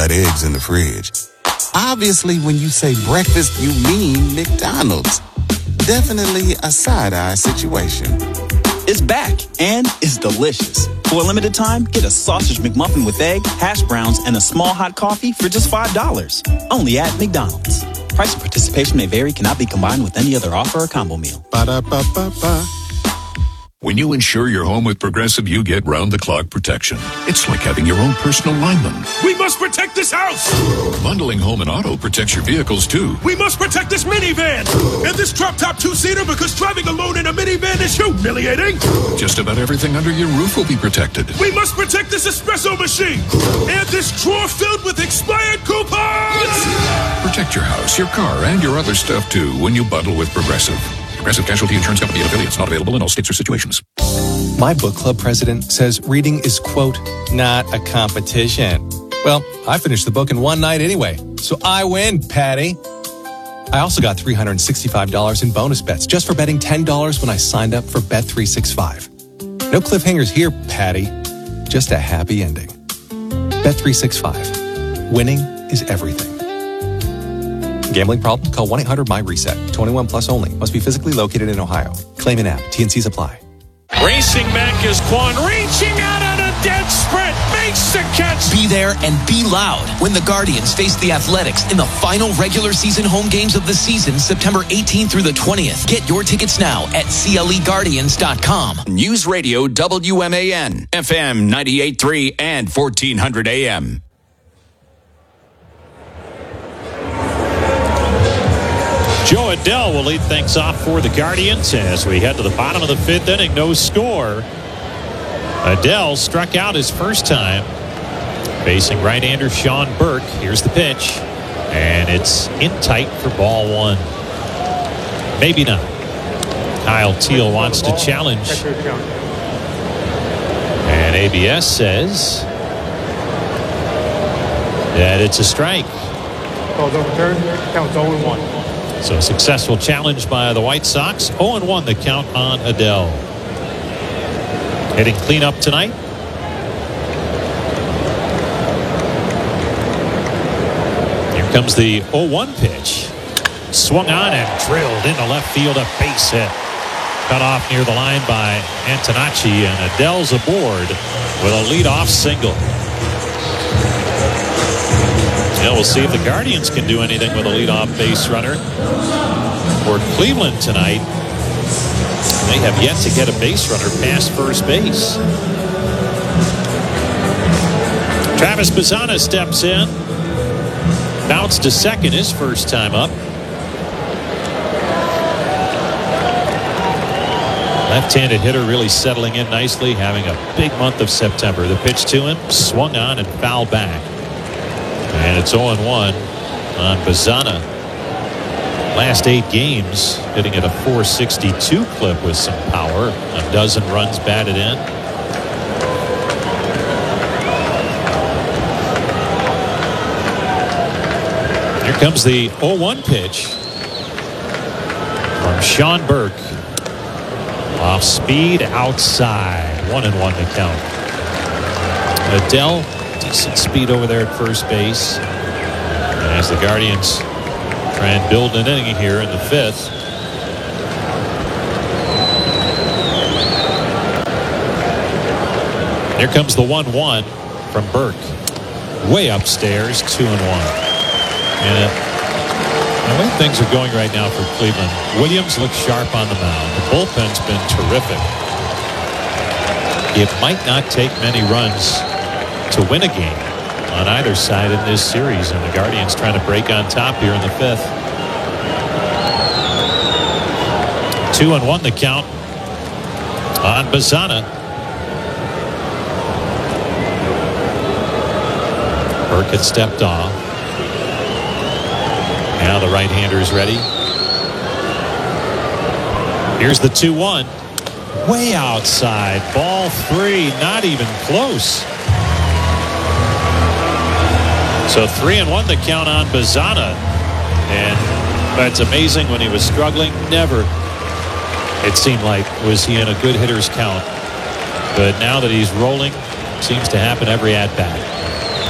got eggs in the fridge. Obviously, when you say breakfast, you mean McDonald's. Definitely a side-eye situation. It's back and it's delicious. For a limited time, get a sausage McMuffin with egg, hash browns, and a small hot coffee for just $5. Only at McDonald's. Price and participation may vary, cannot be combined with any other offer or combo meal. Ba-da-ba-ba-ba. When you insure your home with Progressive, you get round-the-clock protection. It's like having your own personal lineman. We must protect this house! Bundling home and auto protects your vehicles, too. We must protect this minivan! And this drop-top two-seater, because driving alone in a minivan is humiliating! Just about everything under your roof will be protected. We must protect this espresso machine! And this drawer filled with expired coupons! Protect your house, your car, and your other stuff, too, when you bundle with Progressive. Progressive Casualty Insurance Company and affiliates. Not available in all states or situations. My book club president says reading is, quote, not a competition. Well, I finished the book in one night anyway, so I win, Patty. I also got $365 in bonus bets just for betting $10 when I signed up for Bet365. No cliffhangers here, Patty. Just a happy ending. Bet365. Winning is everything. Gambling problem? Call 1-800-MY-RESET. 21 plus only. Must be physically located in Ohio. Claim an app. T&Cs apply. Racing back is Quan, reaching out on a dead sprint, makes the catch. Be there and be loud when the Guardians face the Athletics in the final regular season home games of the season, September 18th through the 20th. Get your tickets now at CLEGuardians.com. News Radio WMAN, FM 98.3 and 1400 AM. Joe Adell will lead things off for the Guardians as we head to the bottom of the fifth inning. No score. Adell struck out his first time facing right-hander Sean Burke. Here's the pitch, and it's in tight for ball one. Maybe not. Kyle Teal wants to challenge, and ABS says that it's a strike. Ball's overturned. Count's 0-1. So a successful challenge by the White Sox. 0-1 the count on Adell. Hitting cleanup tonight. Here comes the 0-1 pitch. Swung on and drilled into left field, a base hit. Cut off near the line by Antonacci, and Adell's aboard with a leadoff single. Yeah, we'll see if the Guardians can do anything with a leadoff base runner. For Cleveland tonight, they have yet to get a base runner past first base. Travis Bazzana steps in. Bounced to second his first time up. Left-handed hitter really settling in nicely, having a big month of September. The pitch to him, swung on and fouled back. And it's 0-1 on Bazzana. Last 8 games, hitting at a .462 clip with some power. A dozen runs batted in. Here comes the 0-1 pitch from Sean Burke. Off speed, outside. 1-1 to count. Adell, decent speed over there at first base. And as the Guardians try and build an inning here in the fifth. Here comes the 1-1 from Burke. Way upstairs, 2-1. And the way things are going right now for Cleveland, Williams looks sharp on the mound. The bullpen's been terrific. It might not take many runs to win a game on either side in this series, and the Guardians trying to break on top here in the fifth. 2-1 the count on Bazzana. Burke had stepped off. Now the right-hander is ready. Here's the 2-1. Way outside. Ball 3. Not even close. So 3-1 the count on Bazzana. And that's amazing. When he was struggling, never, it seemed like, was he in a good hitter's count. But now that he's rolling, seems to happen every at-bat.